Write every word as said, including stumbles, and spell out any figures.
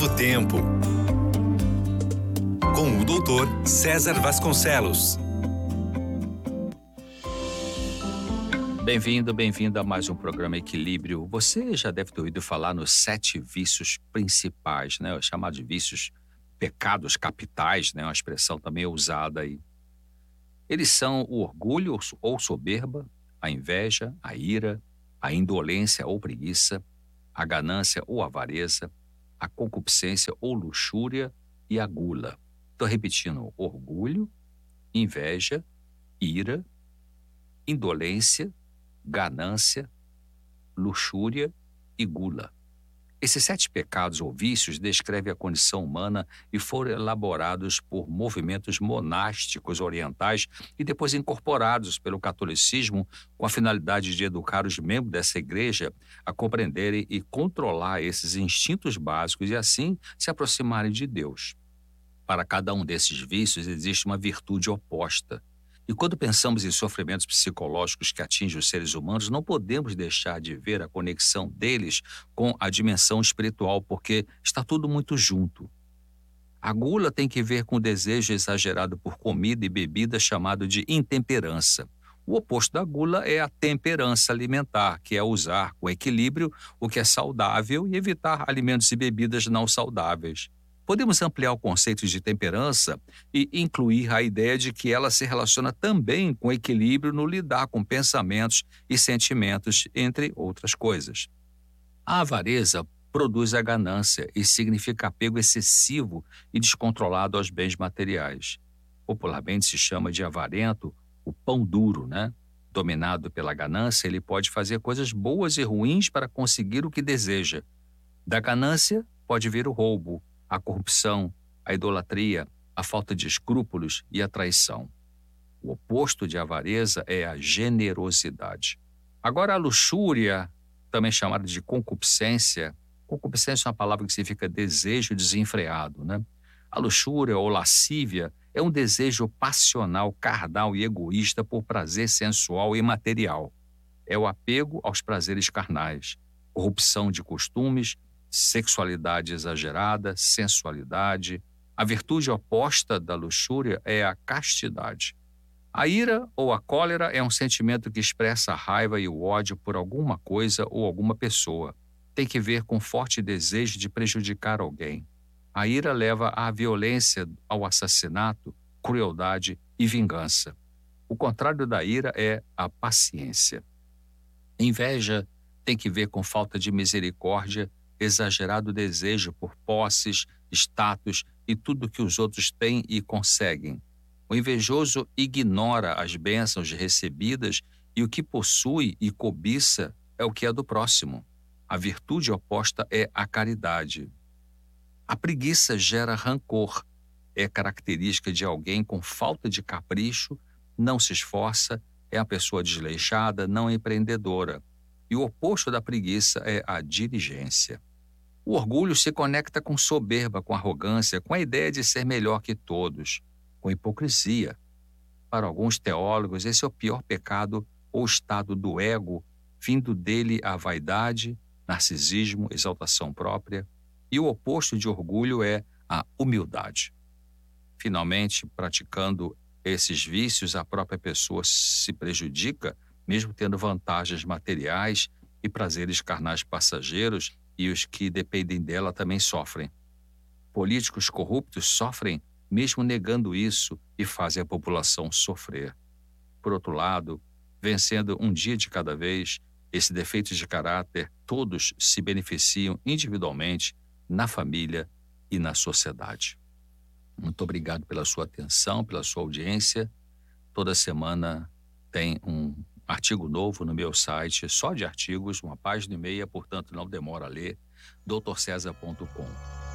O tempo, com o doutor César Vasconcelos. Bem-vindo, bem-vindo a mais um programa Equilíbrio. Você já deve ter ouvido falar nos sete vícios principais, né? Os chamados vícios pecados capitais, né? Uma expressão também usada aí. Eles são o orgulho ou soberba, a inveja, a ira, a indolência ou preguiça, a ganância ou avareza, a concupiscência ou luxúria e a gula. Estou repetindo: orgulho, inveja, ira, indolência, ganância, luxúria e gula. Esses sete pecados ou vícios descrevem a condição humana e foram elaborados por movimentos monásticos orientais e depois incorporados pelo catolicismo com a finalidade de educar os membros dessa igreja a compreenderem e controlar esses instintos básicos e assim se aproximarem de Deus. Para cada um desses vícios existe uma virtude oposta. E quando pensamos em sofrimentos psicológicos que atingem os seres humanos, não podemos deixar de ver a conexão deles com a dimensão espiritual, porque está tudo muito junto. A gula tem que ver com o desejo exagerado por comida e bebida chamado de intemperança. O oposto da gula é a temperança alimentar, que é usar com equilíbrio o que é saudável e evitar alimentos e bebidas não saudáveis. Podemos ampliar o conceito de temperança e incluir a ideia de que ela se relaciona também com equilíbrio no lidar com pensamentos e sentimentos, entre outras coisas. A avareza produz a ganância e significa apego excessivo e descontrolado aos bens materiais. Popularmente se chama de avarento o pão duro, né? Dominado pela ganância, ele pode fazer coisas boas e ruins para conseguir o que deseja. Da ganância pode vir o roubo, a corrupção, a idolatria, a falta de escrúpulos e a traição. O oposto de avareza é a generosidade. Agora, a luxúria, também chamada de concupiscência, concupiscência é uma palavra que significa desejo desenfreado, né? A luxúria ou lascívia é um desejo passional, carnal e egoísta por prazer sensual e material. É o apego aos prazeres carnais, corrupção de costumes, sexualidade exagerada, sensualidade. A virtude oposta da luxúria é a castidade. A ira ou a cólera é um sentimento que expressa a raiva e o ódio por alguma coisa ou alguma pessoa. Tem que ver com forte desejo de prejudicar alguém. A ira leva à violência, ao assassinato, crueldade e vingança. O contrário da ira é a paciência. Inveja tem que ver com falta de misericórdia, exagerado desejo por posses, status e tudo que os outros têm e conseguem. O invejoso ignora as bênçãos recebidas e o que possui e cobiça é o que é do próximo. A virtude oposta é a caridade. A preguiça gera rancor. É característica de alguém com falta de capricho, não se esforça, é a pessoa desleixada, não empreendedora. E o oposto da preguiça é a diligência. O orgulho se conecta com soberba, com arrogância, com a ideia de ser melhor que todos, com hipocrisia. Para alguns teólogos, esse é o pior pecado ou estado do ego, vindo dele a vaidade, narcisismo, exaltação própria. E o oposto de orgulho é a humildade. Finalmente, praticando esses vícios, a própria pessoa se prejudica, mesmo tendo vantagens materiais e prazeres carnais passageiros, e os que dependem dela também sofrem. Políticos corruptos sofrem mesmo negando isso e fazem a população sofrer. Por outro lado, vencendo um dia de cada vez, esse defeito de caráter, todos se beneficiam individualmente, na família e na sociedade. Muito obrigado pela sua atenção, pela sua audiência. Toda semana tem um artigo novo no meu site, só de artigos, uma página e meia, portanto não demora a ler, doutor césar ponto com.